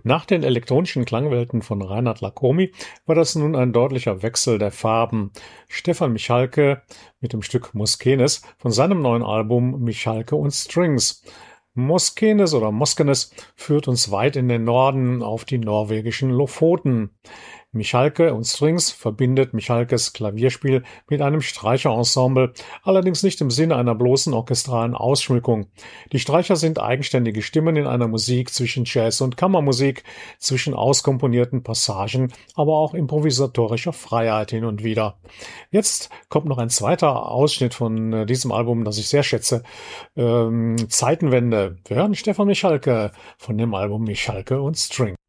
Nach den elektronischen Klangwelten von Reinhard Lacommi war das nun ein deutlicher Wechsel der Farben. Stefan Michalke mit dem Stück Moskenes von seinem neuen Album Michalke und Strings. Moskenes oder Moskenes führt uns weit in den Norden auf die norwegischen Lofoten. Michalke und Strings verbindet Michalkes Klavierspiel mit einem Streicherensemble, allerdings nicht im Sinne einer bloßen orchestralen Ausschmückung. Die Streicher sind eigenständige Stimmen in einer Musik zwischen Jazz und Kammermusik, zwischen auskomponierten Passagen, aber auch improvisatorischer Freiheit hin und wieder. Jetzt kommt noch ein zweiter Ausschnitt von diesem Album, das ich sehr schätze. Zeitenwende. Wir hören Stefan Michalke von dem Album Michalke und Strings.